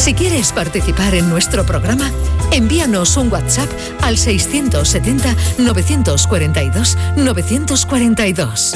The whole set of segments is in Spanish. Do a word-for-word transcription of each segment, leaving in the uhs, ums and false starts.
Si quieres participar en nuestro programa, envíanos un WhatsApp al seiscientos setenta, novecientos cuarenta y dos, novecientos cuarenta y dos.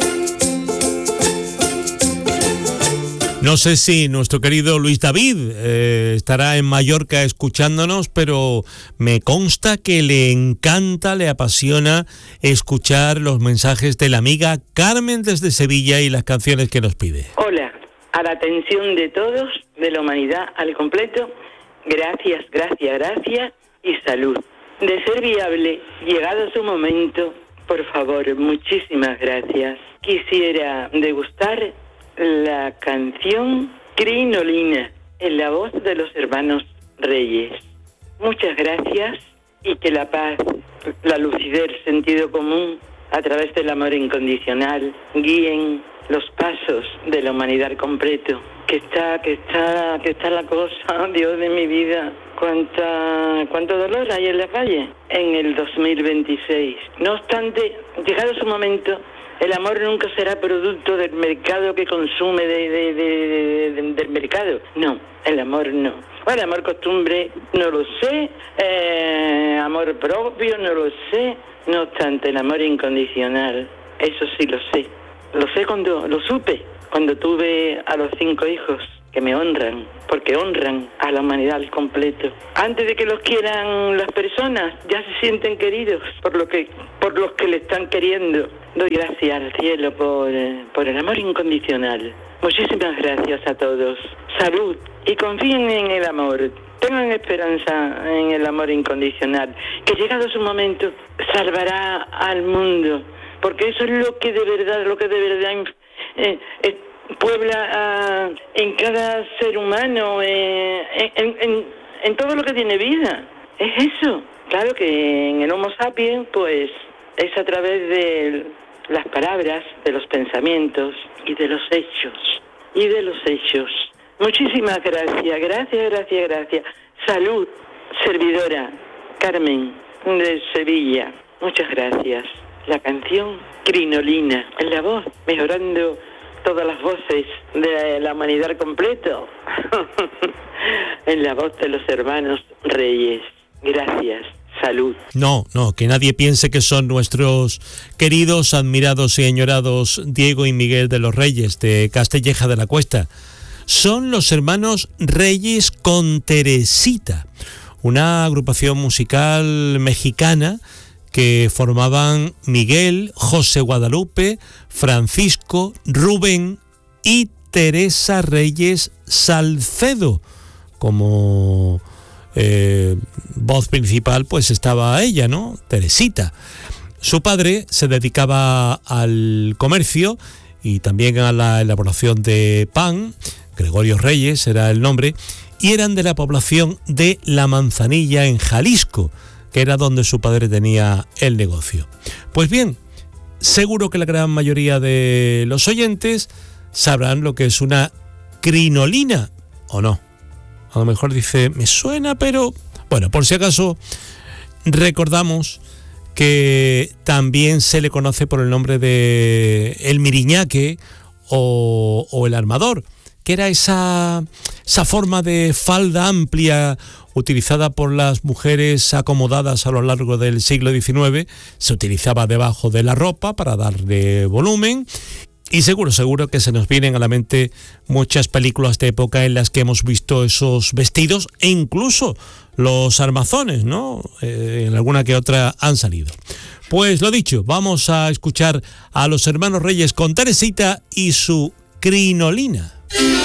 No sé si nuestro querido Luis David eh, estará en Mallorca escuchándonos, pero me consta que le encanta, le apasiona escuchar los mensajes de la amiga Carmen desde Sevilla y las canciones que nos pide. Hola, a la atención de todos, de la humanidad al completo, gracias, gracias, gracias y salud. De ser viable, llegado su momento, por favor, muchísimas gracias. Quisiera degustar la canción Crinolina en la voz de los hermanos Reyes. Muchas gracias y que la paz, la lucidez, sentido común a través del amor incondicional guíen los pasos de la humanidad al completo. Que está, que está, que está la cosa, Dios de mi vida. Cuánta, cuánto dolor hay en la calle en el dos mil veintiséis. No obstante, llegado su momento, el amor nunca será producto del mercado que consume de, de, de, de, del mercado. No, el amor no. Bueno, amor costumbre, no lo sé. Eh, amor propio, no lo sé. No obstante, el amor incondicional, eso sí lo sé. Lo sé cuando lo supe, cuando tuve a los cinco hijos que me honran, porque honran a la humanidad al completo. Antes de que los quieran las personas, ya se sienten queridos por lo que por los que le están queriendo. Doy gracias al cielo por, por el amor incondicional. Muchísimas gracias a todos. Salud y confíen en el amor. Tengan esperanza en el amor incondicional, que llegado su momento salvará al mundo, porque eso es lo que de verdad, lo que de verdad eh, eh, puebla uh, en cada ser humano, eh, en, en, en todo lo que tiene vida. Es eso. Claro que en el Homo sapiens, pues, es a través de las palabras, de los pensamientos y de los hechos. Y de los hechos. Muchísimas gracias, gracias, gracias, gracias. Salud, servidora Carmen de Sevilla. Muchas gracias. La canción Crinolina, en la voz, mejorando todas las voces de la humanidad al completo. En la voz de los hermanos Reyes. Gracias. Salud. No, no, que nadie piense que son nuestros queridos, admirados y añorados Diego y Miguel de los Reyes de Castelleja de la Cuesta. Son los hermanos Reyes con Teresita, una agrupación musical mexicana que formaban Miguel, José Guadalupe, Francisco, Rubén y Teresa Reyes Salcedo. Como eh, voz principal pues estaba ella, ¿no? Teresita. Su padre se dedicaba al comercio y también a la elaboración de pan. Gregorio Reyes era el nombre, y eran de la población de La Manzanilla en Jalisco, que era donde su padre tenía el negocio. Pues bien, seguro que la gran mayoría de los oyentes sabrán lo que es una crinolina, ¿o no? A lo mejor dice, me suena, pero... Bueno, por si acaso, recordamos que también se le conoce por el nombre de el miriñaque o, o el armador, que era esa, esa forma de falda amplia utilizada por las mujeres acomodadas a lo largo del siglo diecinueve. Se utilizaba debajo de la ropa para darle volumen, y seguro, seguro que se nos vienen a la mente muchas películas de época en las que hemos visto esos vestidos, e incluso los armazones, ¿no? Eh, en alguna que otra han salido. Pues lo dicho, vamos a escuchar a los hermanos Reyes con Teresita y su crinolina.